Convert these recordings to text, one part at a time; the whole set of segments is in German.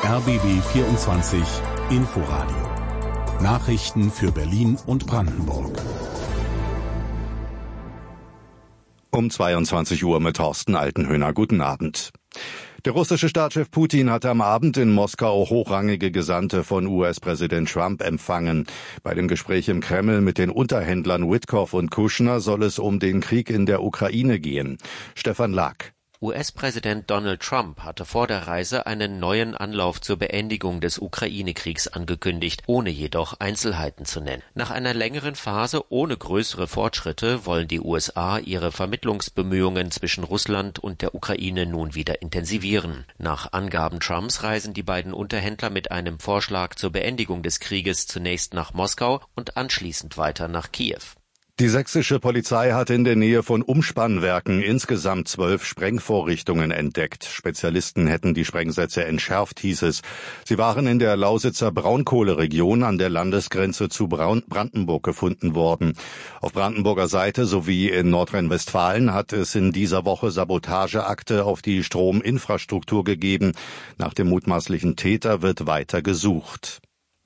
RBB 24 Inforadio. Nachrichten für Berlin und Brandenburg. Um 22 Uhr mit Thorsten Altenhöhner. Guten Abend. Der russische Staatschef Putin hat am Abend in Moskau hochrangige Gesandte von US-Präsident Trump empfangen. Bei dem Gespräch im Kreml mit den Unterhändlern Witkoff und Kushner soll es um den Krieg in der Ukraine gehen. Stefan Lag. US-Präsident Donald Trump hatte vor der Reise einen neuen Anlauf zur Beendigung des Ukraine-Kriegs angekündigt, ohne jedoch Einzelheiten zu nennen. Nach einer längeren Phase ohne größere Fortschritte wollen die USA ihre Vermittlungsbemühungen zwischen Russland und der Ukraine nun wieder intensivieren. Nach Angaben Trumps reisen die beiden Unterhändler mit einem Vorschlag zur Beendigung des Krieges zunächst nach Moskau und anschließend weiter nach Kiew. Die sächsische Polizei hat in der Nähe von Umspannwerken insgesamt 12 Sprengvorrichtungen entdeckt. Spezialisten hätten die Sprengsätze entschärft, hieß es. Sie waren in der Lausitzer Braunkohleregion an der Landesgrenze zu Brandenburg gefunden worden. Auf Brandenburger Seite sowie in Nordrhein-Westfalen hat es in dieser Woche Sabotageakte auf die Strominfrastruktur gegeben. Nach dem mutmaßlichen Täter wird weiter gesucht.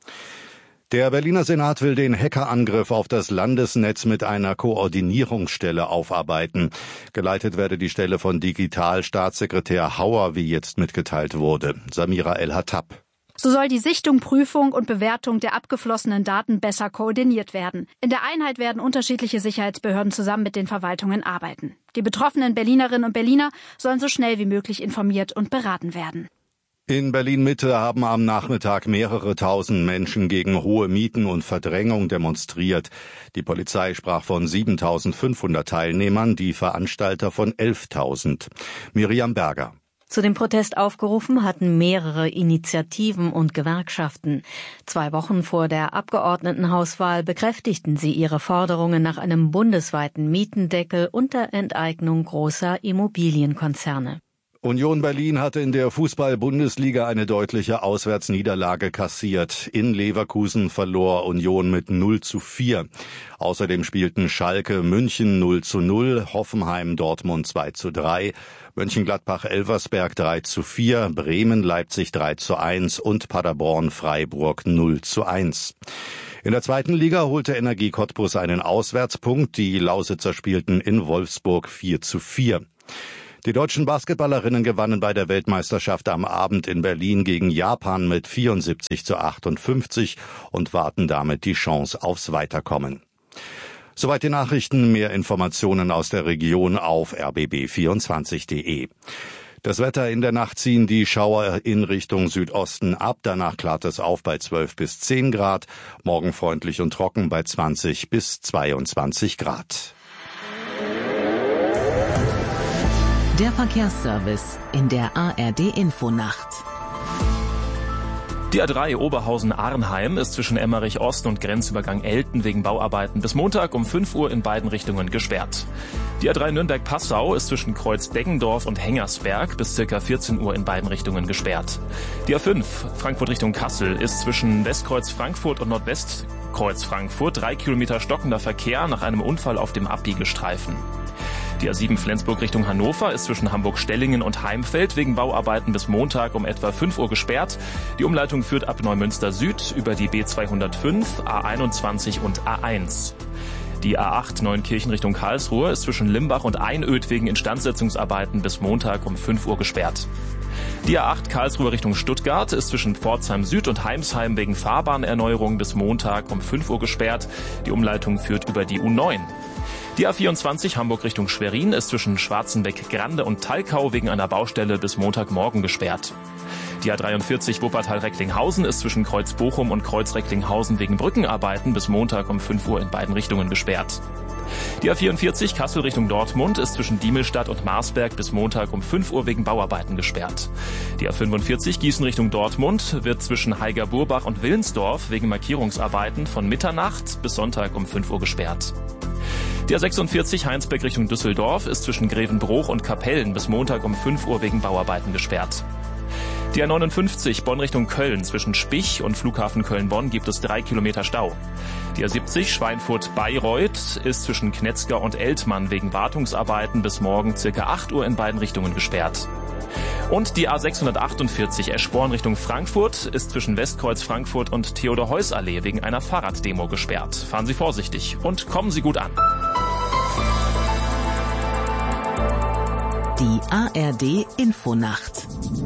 Der Berliner Senat will den Hackerangriff auf das Landesnetz mit einer Koordinierungsstelle aufarbeiten. Geleitet werde die Stelle von Digitalstaatssekretär Hauer, wie jetzt mitgeteilt wurde. Samira El-Hattab. So soll die Sichtung, Prüfung und Bewertung der abgeflossenen Daten besser koordiniert werden. In der Einheit werden unterschiedliche Sicherheitsbehörden zusammen mit den Verwaltungen arbeiten. Die betroffenen Berlinerinnen und Berliner sollen so schnell wie möglich informiert und beraten werden. In Berlin-Mitte haben am Nachmittag mehrere tausend Menschen gegen hohe Mieten und Verdrängung demonstriert. Die Polizei sprach von 7.500 Teilnehmern, die Veranstalter von 11.000. Miriam Berger. Zu dem Protest aufgerufen hatten mehrere Initiativen und Gewerkschaften. 2 Wochen vor der Abgeordnetenhauswahl bekräftigten sie ihre Forderungen nach einem bundesweiten Mietendeckel und der Enteignung großer Immobilienkonzerne. Union Berlin hatte in der Fußball-Bundesliga eine deutliche Auswärtsniederlage kassiert. In Leverkusen verlor Union mit 0:4. Außerdem spielten Schalke München 0:0, Hoffenheim Dortmund 2:3, Mönchengladbach-Elversberg 3:4, Bremen Leipzig 3:1 und Paderborn Freiburg 0:1. In der zweiten Liga holte Energie Cottbus einen Auswärtspunkt. Die Lausitzer spielten in Wolfsburg 4:4. Die deutschen Basketballerinnen gewannen bei der Weltmeisterschaft am Abend in Berlin gegen Japan mit 74:58 und warten damit die Chance aufs Weiterkommen. Soweit die Nachrichten. Mehr Informationen aus der Region auf rbb24.de. Das Wetter: in der Nacht ziehen die Schauer in Richtung Südosten ab. Danach klart es auf bei 12 bis 10 Grad. Morgen freundlich und trocken bei 20 bis 22 Grad. Der Verkehrsservice in der ARD-Infonacht. Die A3 Oberhausen-Arnheim ist zwischen Emmerich Ost und Grenzübergang Elten wegen Bauarbeiten bis Montag um 5 Uhr in beiden Richtungen gesperrt. Die A3 Nürnberg-Passau ist zwischen Kreuz Deggendorf und Hengersberg bis ca. 14 Uhr in beiden Richtungen gesperrt. Die A5 Frankfurt Richtung Kassel ist zwischen Westkreuz Frankfurt und Nordwestkreuz Frankfurt 3 Kilometer stockender Verkehr nach einem Unfall auf dem Abbiegestreifen. Die A7 Flensburg Richtung Hannover ist zwischen Hamburg-Stellingen und Heimfeld wegen Bauarbeiten bis Montag um etwa 5 Uhr gesperrt. Die Umleitung führt ab Neumünster Süd über die B205, A21 und A1. Die A8 Neunkirchen Richtung Karlsruhe ist zwischen Limbach und Einöd wegen Instandsetzungsarbeiten bis Montag um 5 Uhr gesperrt. Die A8 Karlsruhe Richtung Stuttgart ist zwischen Pforzheim Süd und Heimsheim wegen Fahrbahnerneuerung bis Montag um 5 Uhr gesperrt. Die Umleitung führt über die U9. Die A24 Hamburg Richtung Schwerin ist zwischen Schwarzenbeck-Grande und Thalkau wegen einer Baustelle bis Montagmorgen gesperrt. Die A43 Wuppertal-Recklinghausen ist zwischen Kreuz Bochum und Kreuz Recklinghausen wegen Brückenarbeiten bis Montag um 5 Uhr in beiden Richtungen gesperrt. Die A44 Kassel Richtung Dortmund ist zwischen Diemelstadt und Marsberg bis Montag um 5 Uhr wegen Bauarbeiten gesperrt. Die A45 Gießen Richtung Dortmund wird zwischen Heiger-Burbach und Willensdorf wegen Markierungsarbeiten von Mitternacht bis Sonntag um 5 Uhr gesperrt. Die A46 Heinsberg Richtung Düsseldorf ist zwischen Grevenbroich und Kapellen bis Montag um 5 Uhr wegen Bauarbeiten gesperrt. Die A59 Bonn Richtung Köln zwischen Spich und Flughafen Köln-Bonn gibt es 3 Kilometer Stau. Die A70 Schweinfurt-Bayreuth ist zwischen Knetzger und Eltmann wegen Wartungsarbeiten bis morgen ca. 8 Uhr in beiden Richtungen gesperrt. Und die A648 Eschborn Richtung Frankfurt ist zwischen Westkreuz Frankfurt und Theodor-Heuss-Allee wegen einer Fahrraddemo gesperrt. Fahren Sie vorsichtig und kommen Sie gut an. Die ARD Infonacht.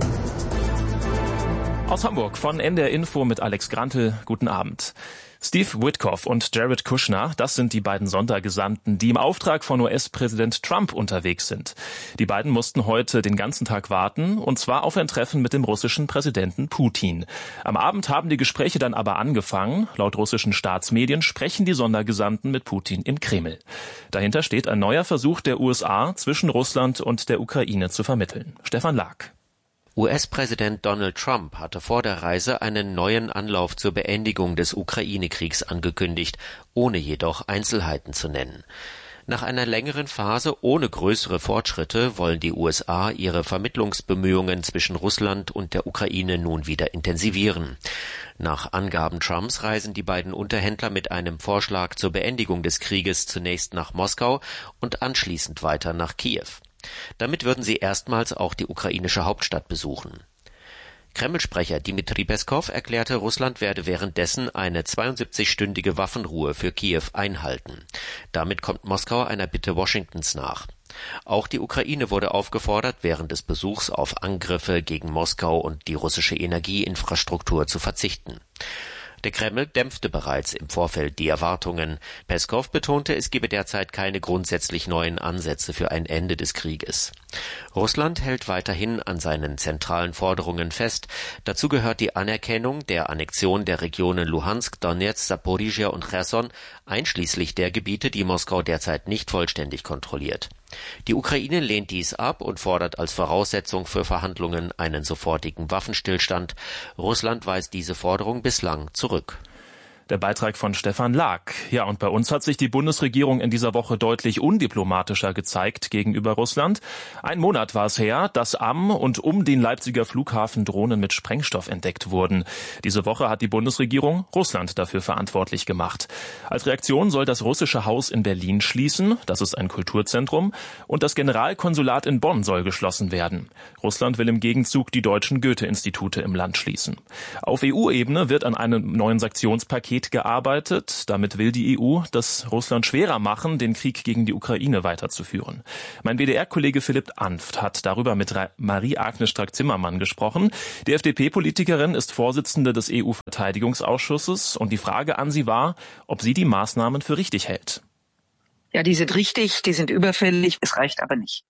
Aus Hamburg von NDR Info mit Alex Grantel. Guten Abend. Steve Witkoff und Jared Kushner, das sind die beiden Sondergesandten, die im Auftrag von US-Präsident Trump unterwegs sind. Die beiden mussten heute den ganzen Tag warten, und zwar auf ein Treffen mit dem russischen Präsidenten Putin. Am Abend haben die Gespräche dann aber angefangen. Laut russischen Staatsmedien sprechen die Sondergesandten mit Putin im Kreml. Dahinter steht ein neuer Versuch der USA, zwischen Russland und der Ukraine zu vermitteln. Stefan Lag. US-Präsident Donald Trump hatte vor der Reise einen neuen Anlauf zur Beendigung des Ukraine-Kriegs angekündigt, ohne jedoch Einzelheiten zu nennen. Nach einer längeren Phase ohne größere Fortschritte wollen die USA ihre Vermittlungsbemühungen zwischen Russland und der Ukraine nun wieder intensivieren. Nach Angaben Trumps reisen die beiden Unterhändler mit einem Vorschlag zur Beendigung des Krieges zunächst nach Moskau und anschließend weiter nach Kiew. Damit würden sie erstmals auch die ukrainische Hauptstadt besuchen. Kreml-Sprecher Dmitri Peskow erklärte, Russland werde währenddessen eine 72-stündige Waffenruhe für Kiew einhalten. Damit kommt Moskau einer Bitte Washingtons nach. Auch die Ukraine wurde aufgefordert, während des Besuchs auf Angriffe gegen Moskau und die russische Energieinfrastruktur zu verzichten. Der Kreml dämpfte bereits im Vorfeld die Erwartungen. Peskow betonte, es gebe derzeit keine grundsätzlich neuen Ansätze für ein Ende des Krieges. Russland hält weiterhin an seinen zentralen Forderungen fest. Dazu gehört die Anerkennung der Annexion der Regionen Luhansk, Donetsk, Saporizhia und Cherson, einschließlich der Gebiete, die Moskau derzeit nicht vollständig kontrolliert. Die Ukraine lehnt dies ab und fordert als Voraussetzung für Verhandlungen einen sofortigen Waffenstillstand. Russland weist diese Forderung bislang zurück. Der Beitrag von Stefan Lag. Ja, und bei uns hat sich die Bundesregierung in dieser Woche deutlich undiplomatischer gezeigt gegenüber Russland. Ein Monat war es her, dass am und um den Leipziger Flughafen Drohnen mit Sprengstoff entdeckt wurden. Diese Woche hat die Bundesregierung Russland dafür verantwortlich gemacht. Als Reaktion soll das russische Haus in Berlin schließen, das ist ein Kulturzentrum, und das Generalkonsulat in Bonn soll geschlossen werden. Russland will im Gegenzug die deutschen Goethe-Institute im Land schließen. Auf EU-Ebene wird an einem neuen Sanktionspaket gearbeitet. Damit will die EU das Russland schwerer machen, den Krieg gegen die Ukraine weiterzuführen. Mein WDR-Kollege Philipp Anft hat darüber mit Marie-Agnes Strack-Zimmermann gesprochen. Die FDP-Politikerin ist Vorsitzende des EU-Verteidigungsausschusses und die Frage an sie war, ob sie die Maßnahmen für richtig hält. Ja, die sind richtig, die sind überfällig, es reicht aber nicht.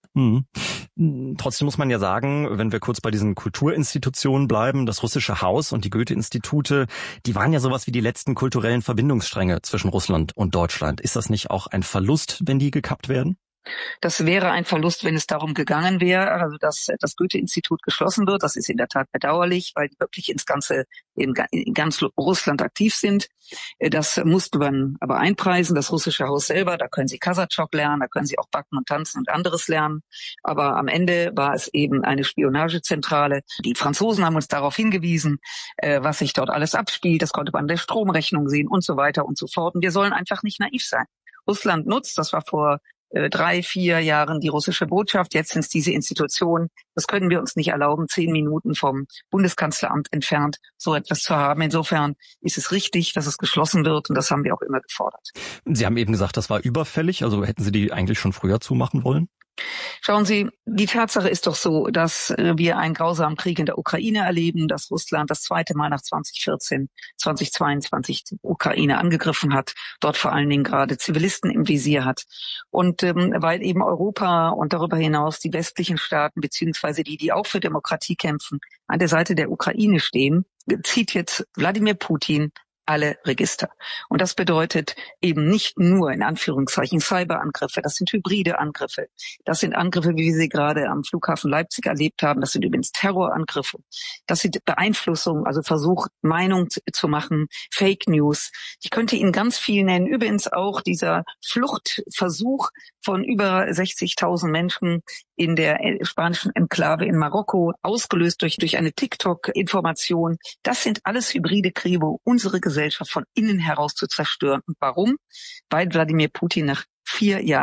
Trotzdem muss man ja sagen, wenn wir kurz bei diesen Kulturinstitutionen bleiben, das russische Haus und die Goethe-Institute, die waren ja sowas wie die letzten kulturellen Verbindungsstränge zwischen Russland und Deutschland. Ist das nicht auch ein Verlust, wenn die gekappt werden? Das wäre ein Verlust, wenn es darum gegangen wäre, also dass das Goethe-Institut geschlossen wird. Das ist in der Tat bedauerlich, weil die wirklich in ganz Russland aktiv sind. Das musste man aber einpreisen. Das russische Haus selber, da können Sie Kasachok lernen, da können Sie auch backen und tanzen und anderes lernen. Aber am Ende war es eben eine Spionagezentrale. Die Franzosen haben uns darauf hingewiesen, was sich dort alles abspielt. Das konnte man an der Stromrechnung sehen und so weiter und so fort. Und wir sollen einfach nicht naiv sein. Russland nutzt, das war vor 3-4 Jahren die russische Botschaft, jetzt sind es diese Institutionen. Das können wir uns nicht erlauben, 10 Minuten vom Bundeskanzleramt entfernt so etwas zu haben. Insofern ist es richtig, dass es geschlossen wird und das haben wir auch immer gefordert. Sie haben eben gesagt, das war überfällig, also hätten Sie die eigentlich schon früher zumachen wollen? Schauen Sie, die Tatsache ist doch so, dass wir einen grausamen Krieg in der Ukraine erleben, dass Russland das zweite Mal nach 2022 die Ukraine angegriffen hat, dort vor allen Dingen gerade Zivilisten im Visier hat. Und weil eben Europa und darüber hinaus die westlichen Staaten beziehungsweise die auch für Demokratie kämpfen, an der Seite der Ukraine stehen, zieht jetzt Wladimir Putin alle Register. Und das bedeutet eben nicht nur in Anführungszeichen Cyberangriffe, das sind hybride Angriffe, das sind Angriffe, wie wir sie gerade am Flughafen Leipzig erlebt haben, das sind übrigens Terrorangriffe, das sind Beeinflussungen, also Versuch, Meinung zu machen, Fake News. Ich könnte Ihnen ganz viel nennen, übrigens auch dieser Fluchtversuch von über 60.000 Menschen in der spanischen Enklave in Marokko, ausgelöst durch eine TikTok-Information. Das sind alles hybride Kriege, unsere Gesellschaft von innen heraus zu zerstören. Und warum? Weil Wladimir Putin nach 4 Jahren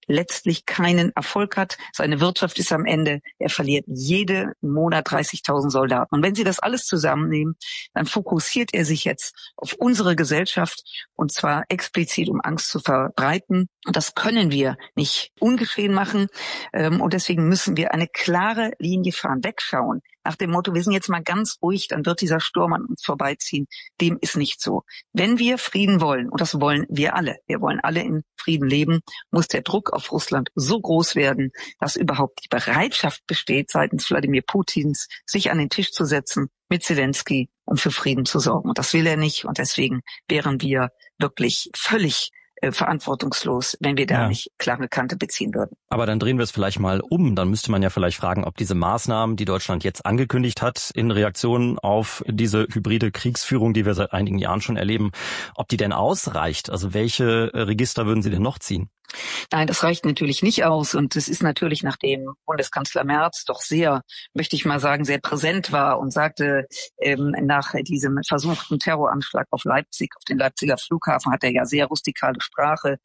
letztlich keinen Erfolg hat. Seine Wirtschaft ist am Ende, er verliert jeden Monat 30.000 Soldaten. Und wenn Sie das alles zusammennehmen, dann fokussiert er sich jetzt auf unsere Gesellschaft und zwar explizit, um Angst zu verbreiten. Und das können wir nicht ungeschehen machen. Und deswegen müssen wir eine klare Linie fahren, wegschauen. Nach dem Motto, wir sind jetzt mal ganz ruhig, dann wird dieser Sturm an uns vorbeiziehen. Dem ist nicht so. Wenn wir Frieden wollen, und das wollen wir wollen alle in Frieden leben, muss der Druck auf Russland so groß werden, dass überhaupt die Bereitschaft besteht, seitens Wladimir Putins, sich an den Tisch zu setzen mit Zelensky, um für Frieden zu sorgen. Und das will er nicht. Und deswegen wären wir wirklich völlig verantwortungslos, wenn wir da nicht klare Kante beziehen würden. Aber dann drehen wir es vielleicht mal um. Dann müsste man ja vielleicht fragen, ob diese Maßnahmen, die Deutschland jetzt angekündigt hat, in Reaktion auf diese hybride Kriegsführung, die wir seit einigen Jahren schon erleben, ob die denn ausreicht? Also welche Register würden Sie denn noch ziehen? Nein, das reicht natürlich nicht aus. Und es ist natürlich, nachdem Bundeskanzler Merz doch sehr, möchte ich mal sagen, sehr präsent war und sagte, nach diesem versuchten Terroranschlag auf Leipzig, auf den Leipziger Flughafen, hat er ja sehr rustikale Sprache,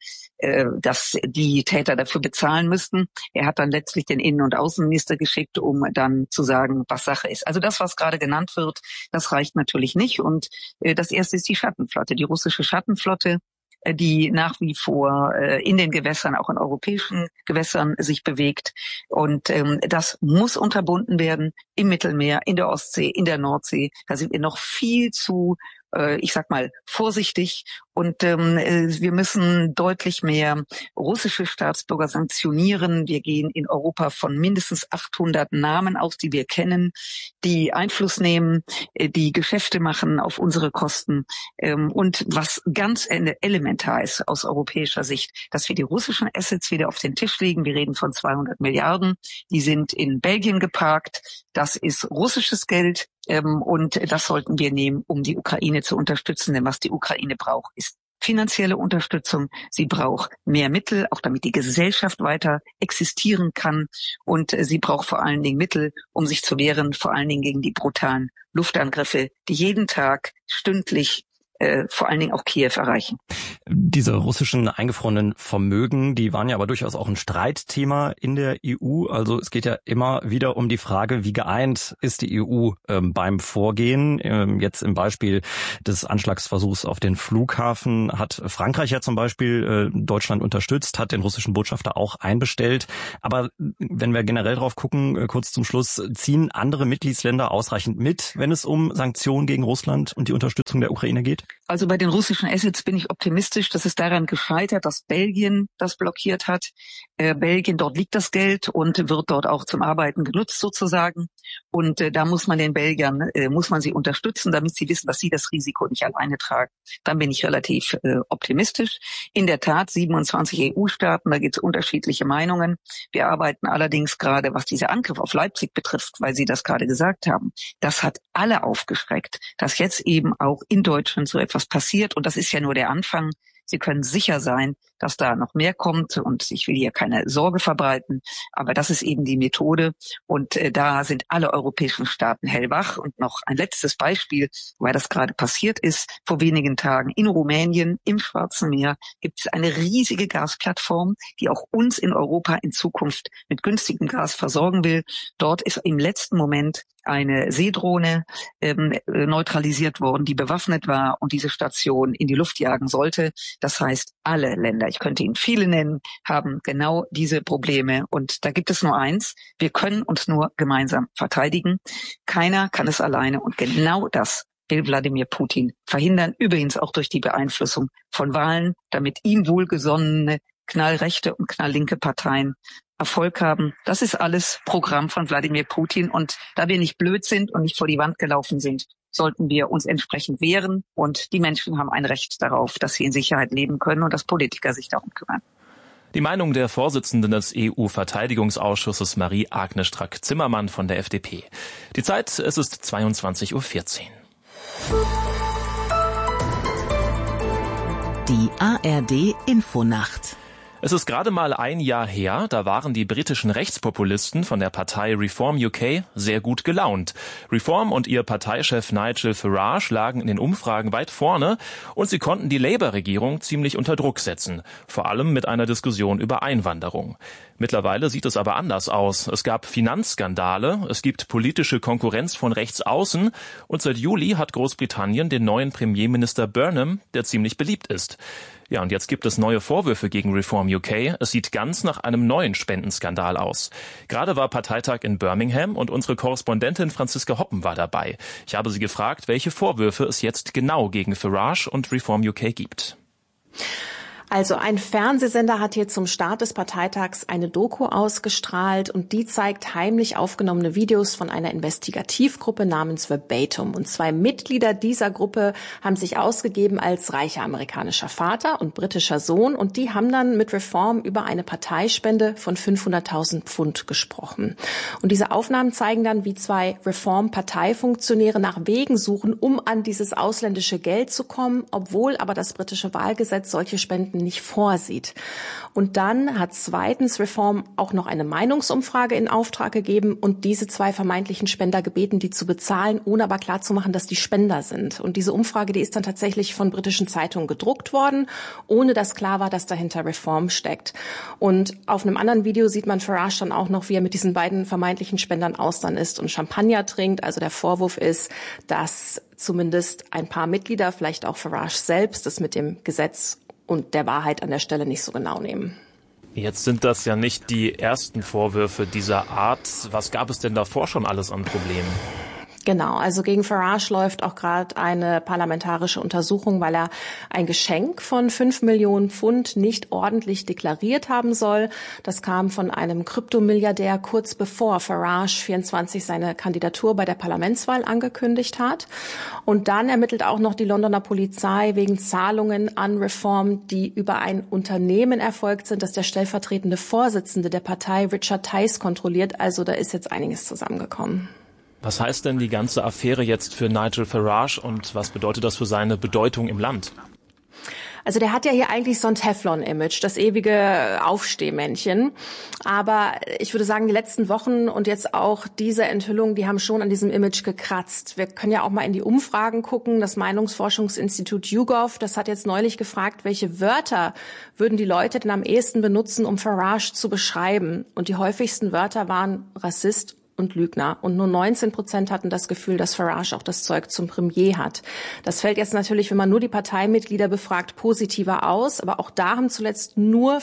dass die Täter dafür bezahlen müssten. Er hat dann letztlich den Innen- und Außenminister geschickt, um dann zu sagen, was Sache ist. Also das, was gerade genannt wird, das reicht natürlich nicht. Und das erste ist die Schattenflotte, die russische Schattenflotte, die nach wie vor in den Gewässern, auch in europäischen Gewässern sich bewegt. Und das muss unterbunden werden im Mittelmeer, in der Ostsee, in der Nordsee. Da sind wir noch viel zu, ich sag mal, vorsichtig. Und wir müssen deutlich mehr russische Staatsbürger sanktionieren. Wir gehen in Europa von mindestens 800 Namen aus, die wir kennen, die Einfluss nehmen, die Geschäfte machen auf unsere Kosten. Und was ganz elementar ist aus europäischer Sicht, dass wir die russischen Assets wieder auf den Tisch legen. Wir reden von 200 Milliarden. Die sind in Belgien geparkt. Das ist russisches Geld. Und das sollten wir nehmen, um die Ukraine zu unterstützen. Denn was die Ukraine braucht, ist finanzielle Unterstützung. Sie braucht mehr Mittel, auch damit die Gesellschaft weiter existieren kann. Und sie braucht vor allen Dingen Mittel, um sich zu wehren, vor allen Dingen gegen die brutalen Luftangriffe, die jeden Tag, stündlich vor allen Dingen auch Kiew erreichen. Diese russischen eingefrorenen Vermögen, die waren ja aber durchaus auch ein Streitthema in der EU. Also es geht ja immer wieder um die Frage, wie geeint ist die EU beim Vorgehen. Jetzt im Beispiel des Anschlagsversuchs auf den Flughafen hat Frankreich ja zum Beispiel Deutschland unterstützt, hat den russischen Botschafter auch einbestellt. Aber wenn wir generell drauf gucken, kurz zum Schluss, ziehen andere Mitgliedsländer ausreichend mit, wenn es um Sanktionen gegen Russland und die Unterstützung der Ukraine geht? Also bei den russischen Assets bin ich optimistisch. Das ist daran gescheitert, dass Belgien das blockiert hat. Belgien, dort liegt das Geld und wird dort auch zum Arbeiten genutzt sozusagen. Und da muss man den Belgiern, muss man sie unterstützen, damit sie wissen, dass sie das Risiko nicht alleine tragen. Dann bin ich relativ optimistisch. In der Tat, 27 EU-Staaten, da gibt es unterschiedliche Meinungen. Wir arbeiten allerdings gerade, was diese Angriff auf Leipzig betrifft, weil Sie das gerade gesagt haben, das hat alle aufgeschreckt, dass jetzt eben auch in Deutschland so etwas passiert. Und das ist ja nur der Anfang. Sie können sicher sein, dass da noch mehr kommt und ich will hier keine Sorge verbreiten, aber das ist eben die Methode und da sind alle europäischen Staaten hellwach. Und noch ein letztes Beispiel, weil das gerade passiert ist, vor wenigen Tagen in Rumänien im Schwarzen Meer gibt es eine riesige Gasplattform, die auch uns in Europa in Zukunft mit günstigem Gas versorgen will. Dort ist im letzten Moment eine Seedrohne neutralisiert worden, die bewaffnet war und diese Station in die Luft jagen sollte. Das heißt, alle Länder, ich könnte Ihnen viele nennen, haben genau diese Probleme. Und da gibt es nur eins, wir können uns nur gemeinsam verteidigen. Keiner kann es alleine und genau das will Wladimir Putin verhindern, übrigens auch durch die Beeinflussung von Wahlen, damit ihm wohlgesonnene knallrechte und knalllinke Parteien Erfolg haben. Das ist alles Programm von Wladimir Putin. Und da wir nicht blöd sind und nicht vor die Wand gelaufen sind, sollten wir uns entsprechend wehren. Und die Menschen haben ein Recht darauf, dass sie in Sicherheit leben können und dass Politiker sich darum kümmern. Die Meinung der Vorsitzenden des EU-Verteidigungsausschusses Marie-Agnes Strack-Zimmermann von der FDP. Die Zeit, es ist 22:14 Uhr. Die ARD Infonacht. Es ist gerade mal ein Jahr her, da waren die britischen Rechtspopulisten von der Partei Reform UK sehr gut gelaunt. Reform und ihr Parteichef Nigel Farage lagen in den Umfragen weit vorne und sie konnten die Labour-Regierung ziemlich unter Druck setzen, vor allem mit einer Diskussion über Einwanderung. Mittlerweile sieht es aber anders aus. Es gab Finanzskandale, es gibt politische Konkurrenz von rechts außen und seit Juli hat Großbritannien den neuen Premierminister Burnham, der ziemlich beliebt ist. Ja, und jetzt gibt es neue Vorwürfe gegen Reform UK. Es sieht ganz nach einem neuen Spendenskandal aus. Gerade war Parteitag in Birmingham und unsere Korrespondentin Franziska Hoppen war dabei. Ich habe sie gefragt, welche Vorwürfe es jetzt genau gegen Farage und Reform UK gibt. Also ein Fernsehsender hat hier zum Start des Parteitags eine Doku ausgestrahlt und die zeigt heimlich aufgenommene Videos von einer Investigativgruppe namens Verbatim. Und 2 Mitglieder dieser Gruppe haben sich ausgegeben als reicher amerikanischer Vater und britischer Sohn und die haben dann mit Reform über eine Parteispende von 500.000 Pfund gesprochen. Und diese Aufnahmen zeigen dann, wie 2 Reform-Parteifunktionäre nach Wegen suchen, um an dieses ausländische Geld zu kommen, obwohl aber das britische Wahlgesetz solche Spenden nicht vorsieht. Und dann hat zweitens Reform auch noch eine Meinungsumfrage in Auftrag gegeben und diese 2 vermeintlichen Spender gebeten, die zu bezahlen, ohne aber klarzumachen, dass die Spender sind. Und diese Umfrage, die ist dann tatsächlich von britischen Zeitungen gedruckt worden, ohne dass klar war, dass dahinter Reform steckt. Und auf einem anderen Video sieht man Farage dann auch noch, wie er mit diesen beiden vermeintlichen Spendern austern ist und Champagner trinkt. Also der Vorwurf ist, dass zumindest ein paar Mitglieder, vielleicht auch Farage selbst, das mit dem Gesetz und der Wahrheit an der Stelle nicht so genau nehmen. Jetzt sind das ja nicht die ersten Vorwürfe dieser Art. Was gab es denn davor schon alles an Problemen? Genau, also gegen Farage läuft auch gerade eine parlamentarische Untersuchung, weil er ein Geschenk von 5 Millionen Pfund nicht ordentlich deklariert haben soll. Das kam von einem Kryptomilliardär kurz bevor Farage 24 seine Kandidatur bei der Parlamentswahl angekündigt hat. Und dann ermittelt auch noch die Londoner Polizei wegen Zahlungen an Reform, die über ein Unternehmen erfolgt sind, das der stellvertretende Vorsitzende der Partei Richard Tice kontrolliert. Also da ist jetzt einiges zusammengekommen. Was heißt denn die ganze Affäre jetzt für Nigel Farage und was bedeutet das für seine Bedeutung im Land? Also der hat ja hier eigentlich so ein Teflon-Image, das ewige Aufstehmännchen. Aber ich würde sagen, die letzten Wochen und jetzt auch diese Enthüllung, die haben schon an diesem Image gekratzt. Wir können ja auch mal in die Umfragen gucken. Das Meinungsforschungsinstitut YouGov, das hat jetzt neulich gefragt, welche Wörter würden die Leute denn am ehesten benutzen, um Farage zu beschreiben. Und die häufigsten Wörter waren Rassist und Lügner. Und nur 19% hatten das Gefühl, dass Farage auch das Zeug zum Premier hat. Das fällt jetzt natürlich, wenn man nur die Parteimitglieder befragt, positiver aus. Aber auch da haben zuletzt nur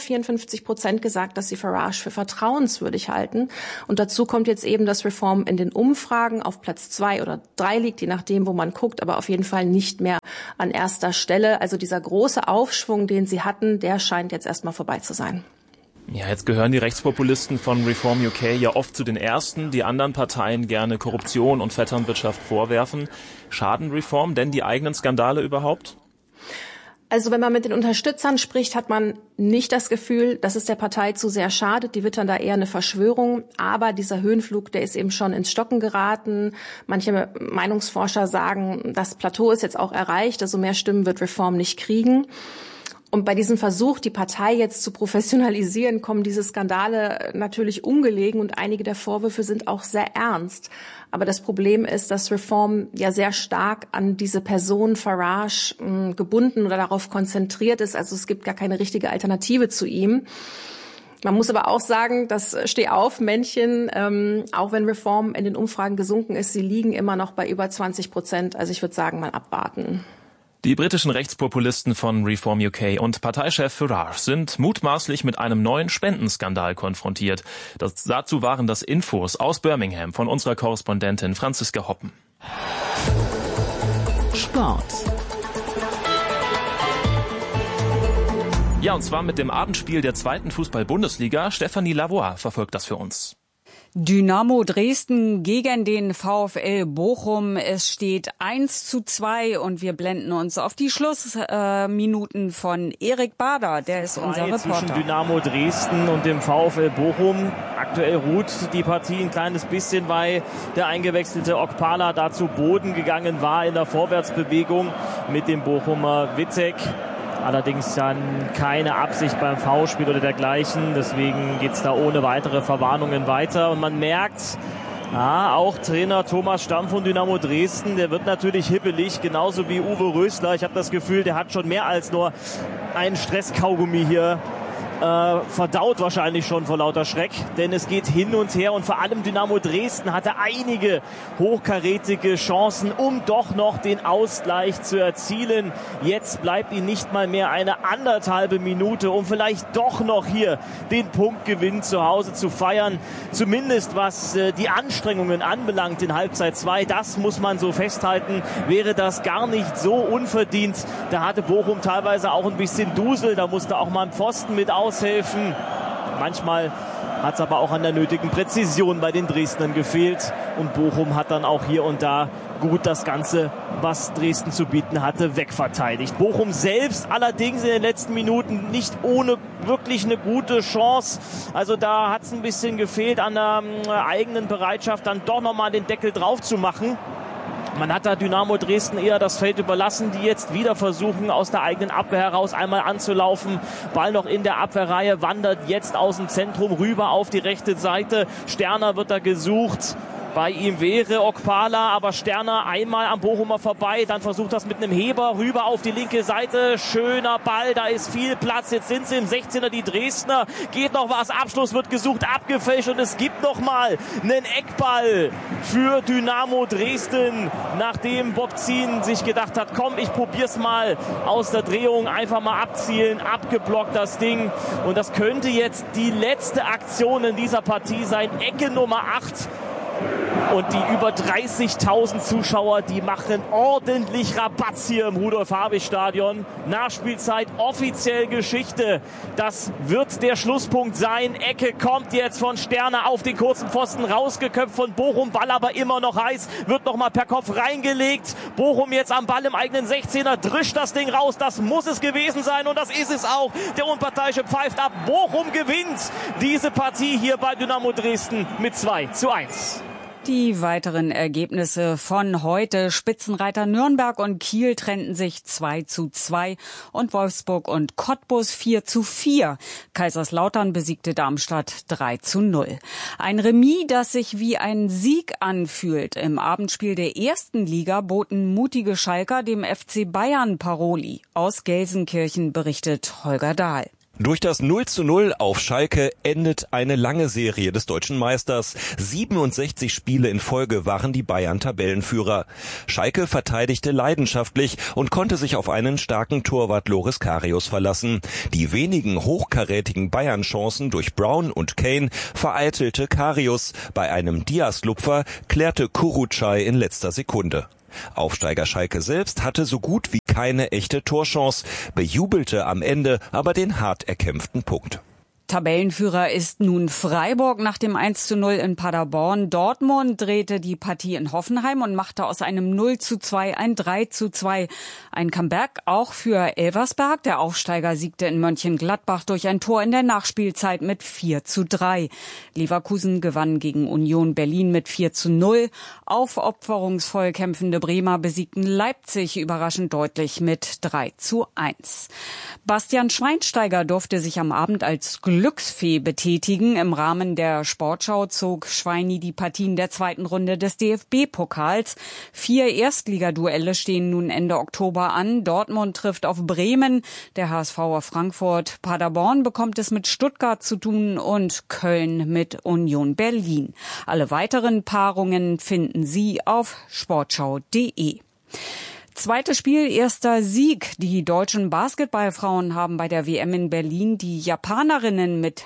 54% gesagt, dass sie Farage für vertrauenswürdig halten. Und dazu kommt jetzt eben, dass Reform in den Umfragen auf Platz 2 oder 3 liegt, je nachdem, wo man guckt, aber auf jeden Fall nicht mehr an erster Stelle. Also dieser große Aufschwung, den sie hatten, der scheint jetzt erstmal vorbei zu sein. Ja, jetzt gehören die Rechtspopulisten von Reform UK ja oft zu den Ersten, die anderen Parteien gerne Korruption und Vetternwirtschaft vorwerfen. Schaden Reform denn die eigenen Skandale überhaupt? Also wenn man mit den Unterstützern spricht, hat man nicht das Gefühl, dass es der Partei zu sehr schadet. Die wittern da eher eine Verschwörung. Aber dieser Höhenflug, der ist eben schon ins Stocken geraten. Manche Meinungsforscher sagen, das Plateau ist jetzt auch erreicht. Also mehr Stimmen wird Reform nicht kriegen. Und bei diesem Versuch, die Partei jetzt zu professionalisieren, kommen diese Skandale natürlich ungelegen und einige der Vorwürfe sind auch sehr ernst. Aber das Problem ist, dass Reform ja sehr stark an diese Person Farage gebunden oder darauf konzentriert ist. Also es gibt gar keine richtige Alternative zu ihm. Man muss aber auch sagen, das Stehauf-Männchen, auch wenn Reform in den Umfragen gesunken ist, sie liegen immer noch bei über 20%. Also ich würde sagen, mal abwarten. Die britischen Rechtspopulisten von Reform UK und Parteichef Farage sind mutmaßlich mit einem neuen Spendenskandal konfrontiert. Dazu waren das Infos aus Birmingham von unserer Korrespondentin Franziska Hoppen. Sport. Ja, und zwar mit dem Abendspiel der 2. Fußball-Bundesliga. Stefanie Lavoie verfolgt das für uns. Dynamo Dresden gegen den VfL Bochum. Es steht 1:2 und wir blenden uns auf die Schlussminuten von Erik Bader. Der ist unser Reporter. Zwischen Dynamo Dresden und dem VfL Bochum. Aktuell ruht die Partie ein kleines bisschen, weil der eingewechselte Okpala da zu Boden gegangen war in der Vorwärtsbewegung mit dem Bochumer Wittek. Allerdings dann keine Absicht beim Foulspiel oder dergleichen. Deswegen geht's da ohne weitere Verwarnungen weiter. Und man merkt, auch Trainer Thomas Stamm von Dynamo Dresden, der wird natürlich hibbelig, genauso wie Uwe Rösler. Ich habe das Gefühl, der hat schon mehr als nur einen Stresskaugummi hier verdaut wahrscheinlich schon vor lauter Schreck, denn es geht hin und her und vor allem Dynamo Dresden hatte einige hochkarätige Chancen, um doch noch den Ausgleich zu erzielen. Jetzt bleibt ihnen nicht mal mehr eine 1,5 Minute, um vielleicht doch noch hier den Punktgewinn zu Hause zu feiern. Zumindest was die Anstrengungen anbelangt in Halbzeit 2, das muss man so festhalten, wäre das gar nicht so unverdient. Da hatte Bochum teilweise auch ein bisschen Dusel, da musste auch mal ein Pfosten mit aushelfen. Manchmal hat es aber auch an der nötigen Präzision bei den Dresdnern gefehlt. Und Bochum hat dann auch hier und da gut das Ganze, was Dresden zu bieten hatte, wegverteidigt. Bochum selbst allerdings in den letzten Minuten nicht ohne wirklich eine gute Chance. Also da hat es ein bisschen gefehlt an der eigenen Bereitschaft, dann doch nochmal den Deckel drauf zu machen. Man hat da Dynamo Dresden eher das Feld überlassen, die jetzt wieder versuchen, aus der eigenen Abwehr heraus einmal anzulaufen. Ball noch in der Abwehrreihe, wandert jetzt aus dem Zentrum rüber auf die rechte Seite. Sterner wird da gesucht. Bei ihm wäre Okpala, aber Sterner einmal am Bochumer vorbei, dann versucht das mit einem Heber rüber auf die linke Seite. Schöner Ball, da ist viel Platz, jetzt sind sie im 16er, die Dresdner. Geht noch was, Abschluss wird gesucht, abgefälscht und es gibt noch mal einen Eckball für Dynamo Dresden, nachdem Bob Zien sich gedacht hat, komm, ich probier's mal aus der Drehung, einfach mal abzielen, abgeblockt das Ding. Und das könnte jetzt die letzte Aktion in dieser Partie sein, Ecke Nummer 8. Und die über 30.000 Zuschauer, die machen ordentlich Rabatz hier im Rudolf-Habich-Stadion. Nachspielzeit offiziell Geschichte. Das wird der Schlusspunkt sein. Ecke kommt jetzt von Sterner auf den kurzen Pfosten, rausgeköpft von Bochum. Ball aber immer noch heiß, wird nochmal per Kopf reingelegt. Bochum jetzt am Ball im eigenen 16er, drischt das Ding raus. Das muss es gewesen sein und das ist es auch. Der Unparteiische pfeift ab. Bochum gewinnt diese Partie hier bei Dynamo Dresden mit 2:1. Die weiteren Ergebnisse von heute: Spitzenreiter Nürnberg und Kiel trennten sich 2:2 und Wolfsburg und Cottbus 4:4. Kaiserslautern besiegte Darmstadt 3:0. Ein Remis, das sich wie ein Sieg anfühlt. Im Abendspiel der ersten Liga boten mutige Schalker dem FC Bayern Paroli. Aus Gelsenkirchen berichtet Holger Dahl. Durch das 0:0 auf Schalke endet eine lange Serie des deutschen Meisters. 67 Spiele in Folge waren die Bayern Tabellenführer. Schalke verteidigte leidenschaftlich und konnte sich auf einen starken Torwart Loris Karius verlassen. Die wenigen hochkarätigen Bayern-Chancen durch Brown und Kane vereitelte Karius. Bei einem Diaz-Lupfer klärte Kurucay in letzter Sekunde. Aufsteiger Schalke selbst hatte so gut wie keine echte Torchance, bejubelte am Ende aber den hart erkämpften Punkt. Tabellenführer ist nun Freiburg nach dem 1:0 in Paderborn. Dortmund drehte die Partie in Hoffenheim und machte aus einem 0:2 ein 3:2. Ein Comeback auch für Elversberg. Der Aufsteiger siegte in Mönchengladbach durch ein Tor in der Nachspielzeit mit 4:3. Leverkusen gewann gegen Union Berlin mit 4:0. Aufopferungsvoll kämpfende Bremer besiegten Leipzig überraschend deutlich mit 3:1. Bastian Schweinsteiger durfte sich am Abend als Glücksfee betätigen. Im Rahmen der Sportschau zog Schweini die Partien der zweiten Runde des DFB-Pokals. 4 Erstligaduelle stehen nun Ende Oktober an. Dortmund trifft auf Bremen, der HSV auf Frankfurt. Paderborn bekommt es mit Stuttgart zu tun und Köln mit Union Berlin. Alle weiteren Paarungen finden Sie auf sportschau.de. Zweites Spiel, erster Sieg. Die deutschen Basketballfrauen haben bei der WM in Berlin die Japanerinnen mit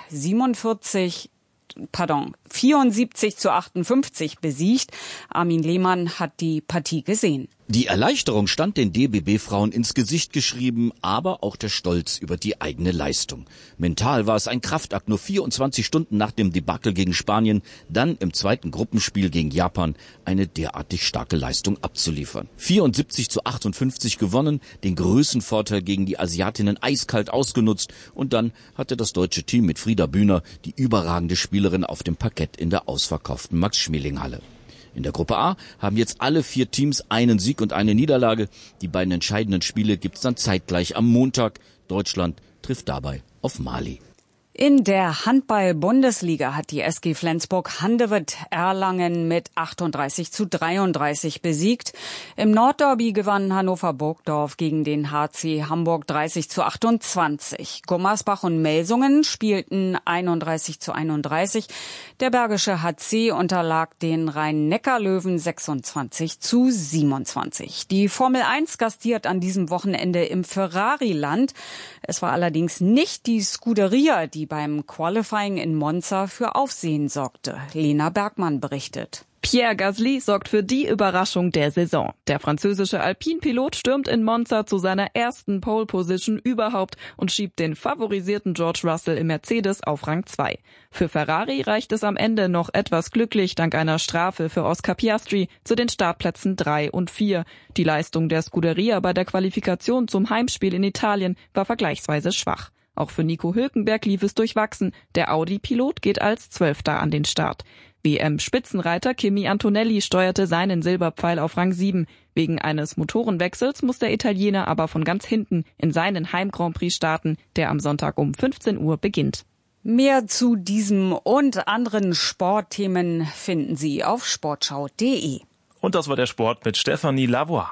74:58 besiegt. Armin Lehmann hat die Partie gesehen. Die Erleichterung stand den DBB-Frauen ins Gesicht geschrieben, aber auch der Stolz über die eigene Leistung. Mental war es ein Kraftakt, nur 24 Stunden nach dem Debakel gegen Spanien, dann im zweiten Gruppenspiel gegen Japan eine derartig starke Leistung abzuliefern. 74:58 gewonnen, den Größenvorteil gegen die Asiatinnen eiskalt ausgenutzt und dann hatte das deutsche Team mit Frieda Bühner die überragende Spielerin auf dem Parkett in der ausverkauften Max-Schmeling-Halle. In der Gruppe A haben jetzt alle 4 Teams einen Sieg und eine Niederlage. Die beiden entscheidenden Spiele gibt's dann zeitgleich am Montag. Deutschland trifft dabei auf Mali. In der Handball-Bundesliga hat die SG Flensburg-Handewitt Erlangen mit 38:33 besiegt. Im Nordderby gewann Hannover-Burgdorf gegen den HC Hamburg 30:28. Gummersbach und Melsungen spielten 31:31. Der Bergische HC unterlag den Rhein-Neckar-Löwen 26:27. Die Formel 1 gastiert an diesem Wochenende im Ferrari-Land. Es war allerdings nicht die Scuderia, die beim Qualifying in Monza für Aufsehen sorgte. Lena Bergmann berichtet. Pierre Gasly sorgt für die Überraschung der Saison. Der französische Alpine-Pilot stürmt in Monza zu seiner ersten Pole-Position überhaupt und schiebt den favorisierten George Russell im Mercedes auf Rang 2. Für Ferrari reicht es am Ende noch etwas glücklich dank einer Strafe für Oscar Piastri zu den Startplätzen 3 und 4. Die Leistung der Scuderia bei der Qualifikation zum Heimspiel in Italien war vergleichsweise schwach. Auch für Nico Hülkenberg lief es durchwachsen. Der Audi-Pilot geht als 12. an den Start. WM-Spitzenreiter Kimi Antonelli steuerte seinen Silberpfeil auf Rang 7. Wegen eines Motorenwechsels muss der Italiener aber von ganz hinten in seinen Heim-Grand Prix starten, der am Sonntag um 15 Uhr beginnt. Mehr zu diesem und anderen Sportthemen finden Sie auf sportschau.de. Und das war der Sport mit Stephanie Lavoie.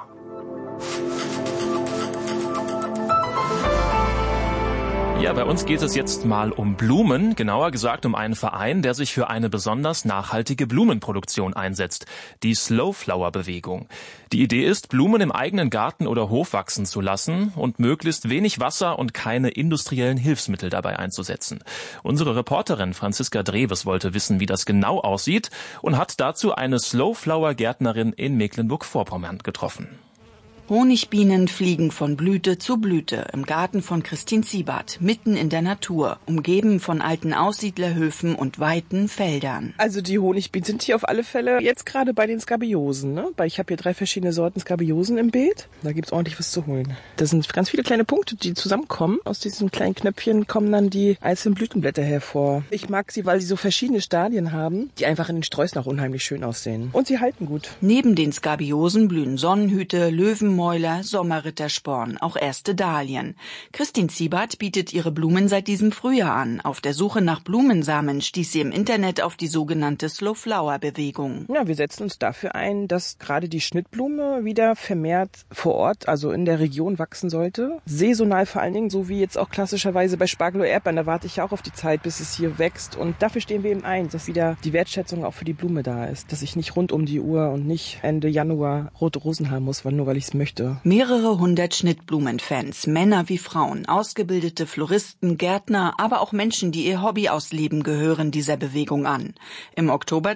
Ja, bei uns geht es jetzt mal um Blumen, genauer gesagt um einen Verein, der sich für eine besonders nachhaltige Blumenproduktion einsetzt, die Slow-Flower-Bewegung. Die Idee ist, Blumen im eigenen Garten oder Hof wachsen zu lassen und möglichst wenig Wasser und keine industriellen Hilfsmittel dabei einzusetzen. Unsere Reporterin Franziska Dreves wollte wissen, wie das genau aussieht und hat dazu eine Slow-Flower-Gärtnerin in Mecklenburg-Vorpommern getroffen. Honigbienen fliegen von Blüte zu Blüte im Garten von Christine Siebert, mitten in der Natur, umgeben von alten Aussiedlerhöfen und weiten Feldern. Also die Honigbienen sind hier auf alle Fälle jetzt gerade bei den Skabiosen. Ne? Ich habe hier 3 verschiedene Sorten Skabiosen im Beet. Da gibt's ordentlich was zu holen. Das sind ganz viele kleine Punkte, die zusammenkommen. Aus diesen kleinen Knöpfchen kommen dann die einzelnen Blütenblätter hervor. Ich mag sie, weil sie so verschiedene Stadien haben, die einfach in den Sträußen auch unheimlich schön aussehen. Und sie halten gut. Neben den Skabiosen blühen Sonnenhüte, Löwenmäuler, Sommerrittersporn, auch erste Dahlien. Christine Siebert bietet ihre Blumen seit diesem Frühjahr an. Auf der Suche nach Blumensamen stieß sie im Internet auf die sogenannte Slow-Flower-Bewegung. Ja, wir setzen uns dafür ein, dass gerade die Schnittblume wieder vermehrt vor Ort, also in der Region, wachsen sollte. Saisonal vor allen Dingen, so wie jetzt auch klassischerweise bei Spargel oder Erdbeeren. Da warte ich ja auch auf die Zeit, bis es hier wächst. Und dafür stehen wir eben ein, dass wieder die Wertschätzung auch für die Blume da ist. Dass ich nicht rund um die Uhr und nicht Ende Januar rote Rosen haben muss, nur weil ich es möchte. Mehrere hundert Schnittblumenfans, Männer wie Frauen, ausgebildete Floristen, Gärtner, aber auch Menschen, die ihr Hobby ausleben, gehören dieser Bewegung an. Im Oktober